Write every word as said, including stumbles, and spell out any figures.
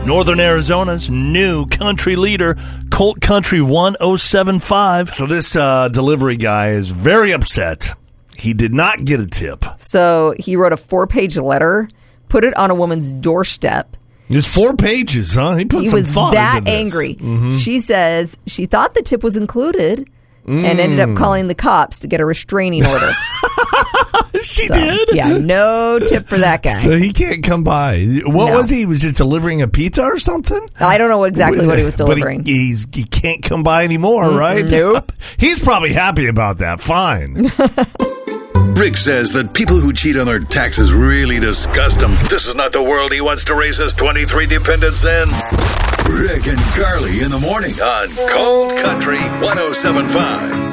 Northern Arizona's new country leader, Colt Country one oh seven five. So this uh, delivery guy is very upset. He did not get a tip. So he wrote a four-page letter, put it on a woman's doorstep. It's four pages, huh? He put he some was thought that into this. angry. Mm-hmm. She says she thought the tip was included mm. and ended up calling the cops to get a restraining order. She so, did? Yeah, no tip for that guy. So he can't come by. What No. was he? He was just delivering a pizza or something? I don't know exactly what he was delivering. But he, he's, he can't come by anymore, mm-hmm. right? Nope. He's probably happy about that. Fine. Rick says that people who cheat on their taxes really disgust him. This is not the world he wants to raise his twenty-three dependents in. Rick and Carly in the morning on Cold Country one oh seven point five.